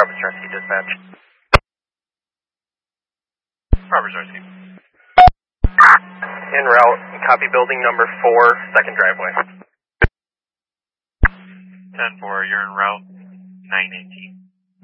Robert Zarsky, dispatch. Robert Zarsky. En route, copy building number 4, second driveway. 10-4, you're en route, 918.